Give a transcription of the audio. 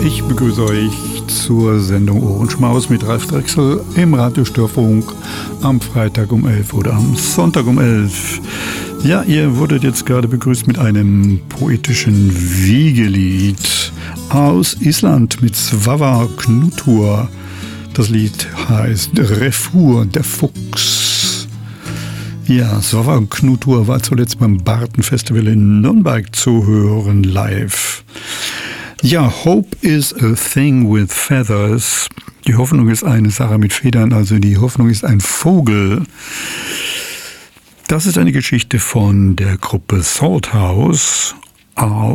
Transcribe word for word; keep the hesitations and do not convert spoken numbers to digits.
Ich begrüße euch zur Sendung Ohrenschmaus mit Ralf Drechsel im Radiostörfunk am Freitag um elf oder am Sonntag um elf. Ja, ihr wurdet jetzt gerade begrüßt mit einem poetischen Wiegelied aus Island mit Svava Knútur. Das Lied heißt Refur, der Fuchs. Ja, Svava Knútur war zuletzt beim Barton-Festival in Nürnberg zu hören live. Ja, Hope is a thing with feathers. Die Hoffnung ist eine Sache mit Federn, also die Hoffnung ist ein Vogel. Das ist eine Geschichte von der Gruppe Salthouse